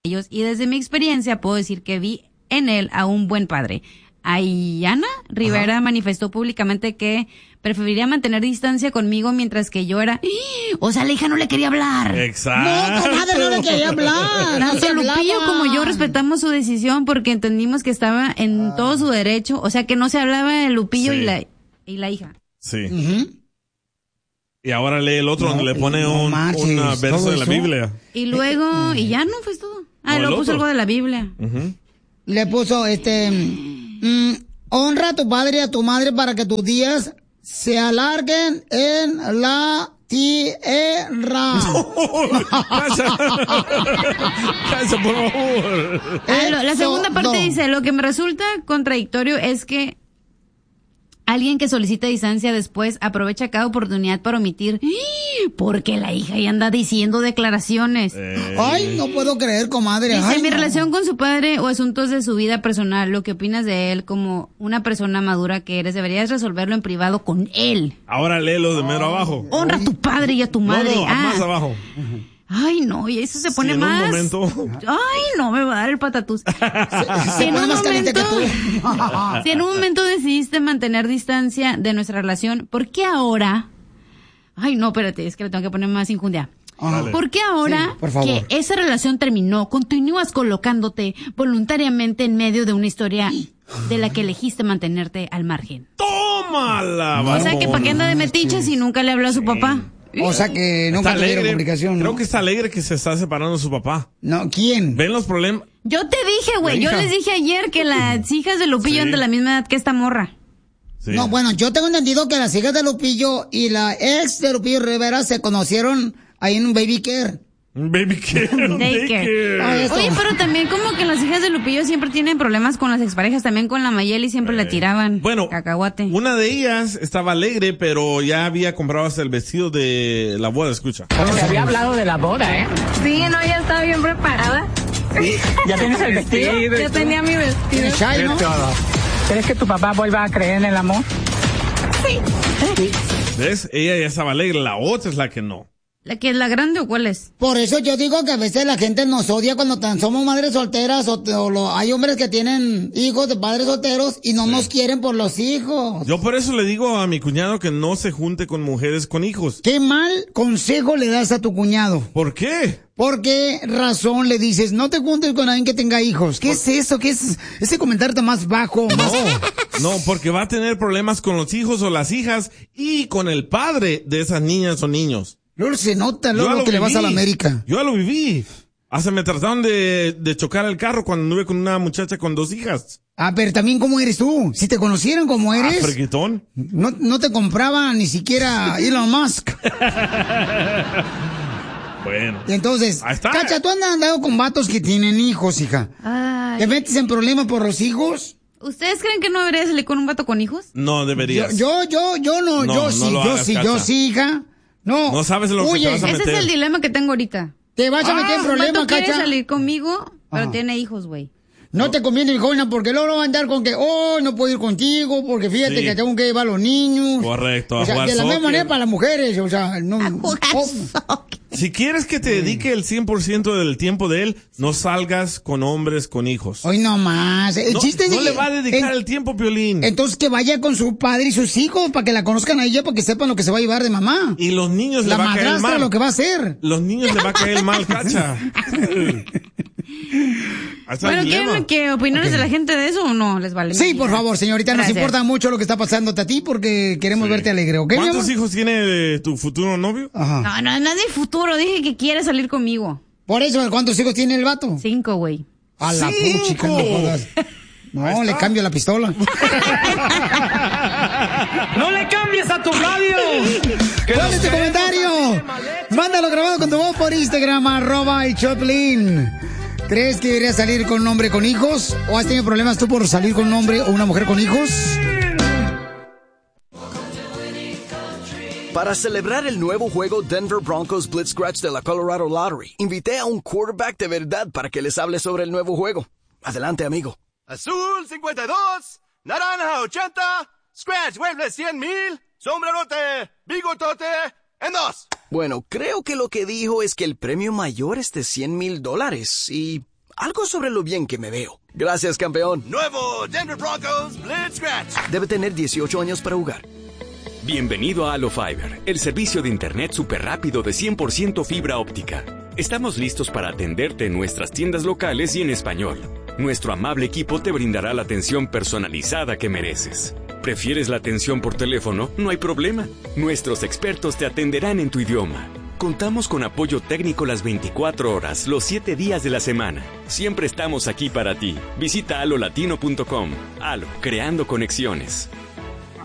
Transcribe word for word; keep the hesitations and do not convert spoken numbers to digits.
ellos y desde mi experiencia puedo decir que vi en él a un buen padre. Ayana Rivera Ajá. manifestó públicamente que preferiría mantener distancia conmigo mientras que yo era... O sea, la hija no le quería hablar. Exacto. No, comadre, no le quería hablar. No Tanto Lupillo como yo respetamos su decisión porque entendimos que estaba en ah. todo su derecho. O sea, que no se hablaba de Lupillo sí. y, la, y la hija. Sí. Uh-huh. Y ahora lee el otro no, donde le pone no un una verso de la Biblia. Y luego... Y ya no fue todo. Ah, no, luego puso algo de la Biblia. Uh-huh. Le puso este... Mm, honra a tu padre y a tu madre para que tus días se alarguen en la tierra. No, casa, casa, por favor. Ah, lo, la segunda parte no. dice, lo que me resulta contradictorio es que alguien que solicita distancia después aprovecha cada oportunidad para omitir, porque la hija ya anda diciendo declaraciones. Eh. Ay, no puedo creer, comadre. Dice, Ay, mi no. relación con su padre o asuntos de su vida personal, lo que opinas de él como una persona madura que eres, deberías resolverlo en privado con él. Ahora léelo de mero oh. abajo. Honra a tu padre y a tu madre. No, no, ah. más abajo. Ay, no, y eso se pone sí, en más... un momento... Ay, no, me va a dar el patatús. Si en un momento... si en un momento decidiste mantener distancia de nuestra relación, ¿por qué ahora... Ay, no, espérate, es que le tengo que poner más injundia. Dale. ¿Por qué ahora sí, que esa relación terminó, continúas colocándote voluntariamente en medio de una historia de la que elegiste mantenerte al margen? ¡Tómala! O sea, que para qué anda de metiche si nunca le habló a su sí. papá. O sea que nunca tuvieron comunicación, ¿no? Creo que está alegre que se está separando de su papá. No, ¿quién? ¿Ven los problemas? Yo te dije, güey, yo les dije ayer que las hijas de Lupillo sí. eran de la misma edad que esta morra. Sí. No, bueno, yo tengo entendido que las hijas de Lupillo y la ex de Lupillo Rivera se conocieron ahí en un baby care. Un baby care. Un daycare. Ay, oye, pero también como que las hijas de Lupillo siempre tienen problemas con las exparejas, también con la Mayeli siempre eh. la tiraban. Bueno, cacahuate. Una de ellas estaba alegre, pero ya había comprado hasta el vestido de la boda, escucha. Bueno, se había hablado de la boda, ¿eh? Sí, no, ya estaba bien preparada. ¿Sí? ¿Ya tienes el vestido? Sí, ya tenía mi vestido. Shy, ¿no? ¿Crees que tu papá vuelva a creer en el amor? Sí. Sí. ¿Ves? Ella ya estaba alegre, la otra es la que no. ¿La que es la grande o cuál es? Por eso yo digo que a veces la gente nos odia cuando tan somos madres solteras o, o lo, hay hombres que tienen hijos de padres solteros y no sí. nos quieren por los hijos. Yo por eso le digo a mi cuñado que no se junte con mujeres con hijos. ¿Qué mal consejo le das a tu cuñado? ¿Por qué? ¿Por qué razón le dices no te juntes con alguien que tenga hijos? ¿Qué ¿Por? es eso? ¿Qué es ese comentario más bajo? Más... No, no, porque va a tener problemas con los hijos o las hijas y con el padre de esas niñas o niños. Luego se nota, luego que le vas a la América. Yo ya lo viví. Hasta me trataron de, de chocar el carro cuando anduve con una muchacha con dos hijas. Ah, pero también ¿cómo eres tú? Si te conocieran como eres. Ah, friquitón. No, no te compraba ni siquiera Elon Musk. Bueno. Y entonces, ahí está. Cacha, ¿tú andas andando con vatos que tienen hijos, hija? Ay. ¿Te metes en problemas por los hijos? ¿Ustedes creen que no debería salir con un vato con hijos? No, deberías. Yo, yo, yo, yo no, no yo no sí, yo hagas, sí, Cacha. yo sí, hija. No. No sabes lo Oye, que te vas a meter. Ese es el dilema que tengo ahorita. Te vas a meter en ah, problemas, un vato quiere Cacha. salir conmigo, pero Ajá. tiene hijos, güey. No, no te conviene, joven, porque luego va a andar con que, oh, no puedo ir contigo, porque fíjate sí. que tengo que llevar a los niños. Correcto, a o sea, jugar de la misma soccer. manera para las mujeres, o sea, no. A jugar oh. soccer. Si quieres que te dedique el cien por ciento del tiempo de él, no salgas con hombres con hijos. Hoy no más. El no, chiste es no que, le va a dedicar en, el tiempo, Piolín. Entonces que vaya con su padre y sus hijos para que la conozcan a ella, para que sepan lo que se va a llevar de mamá. Y los niños la le va a caer mal. lo que va a hacer. Los niños le va a caer mal, Cacha. Bueno, ¿quieren que opiniones okay. de la gente de eso o no? ¿Les vale? Sí, por favor, señorita. Gracias. Nos importa mucho lo que está pasándote a ti porque queremos sí. verte alegre, ¿ok? ¿Cuántos hijos tiene tu futuro novio? Ajá. No, no, no es de futuro. Dije que quiere salir conmigo. Por eso, ¿cuántos hijos tiene el vato? Cinco, güey. A la puchica, no jodas. No, le cambio la pistola. ¡No le cambies a tu radio! ¿Cuál es tu comentario? Mándalo grabado con tu voz por Instagram, arroba el Choplin. ¿Crees que deberías salir con un hombre con hijos? ¿O has tenido problemas tú por salir con un hombre o una mujer con hijos? Para celebrar el nuevo juego Denver Broncos Blitz Scratch de la Colorado Lottery, invité a un quarterback de verdad para que les hable sobre el nuevo juego. Adelante, amigo. Azul cincuenta y dos, naranja ochenta, Scratch vuelve cien mil, sombrerote, bigotote, en dos. Bueno, creo que lo que dijo es que el premio mayor es de cien mil dólares y algo sobre lo bien que me veo. Gracias, campeón. Nuevo Denver Broncos Blitz Scratch. Debe tener dieciocho años para jugar. Bienvenido a Allo Fiber, el servicio de internet súper rápido de cien por ciento fibra óptica. Estamos listos para atenderte en nuestras tiendas locales y en español. Nuestro amable equipo te brindará la atención personalizada que mereces. ¿Prefieres la atención por teléfono? No hay problema. Nuestros expertos te atenderán en tu idioma. Contamos con apoyo técnico las veinticuatro horas, los siete días de la semana. Siempre estamos aquí para ti. Visita alo latino punto com. Alo, creando conexiones.